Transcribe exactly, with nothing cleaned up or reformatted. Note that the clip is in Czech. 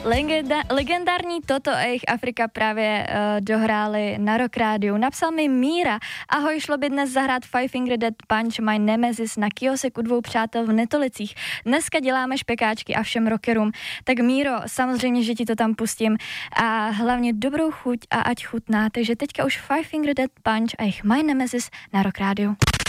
Legenda- legendární Toto a jejich Afrika právě uh, dohráli na Rock Rádiu. Napsal mi Míra: ahoj, šlo by dnes zahrát Five Finger Death Punch My Nemesis na kiosk u dvou přátel v Netolicích. Dneska děláme špekáčky a všem rockerům. Tak Míro, samozřejmě, že ti to tam pustím a hlavně dobrou chuť a ať chutná. Takže teďka už Five Finger Death Punch a jejich My Nemesis na Rock Rádiu.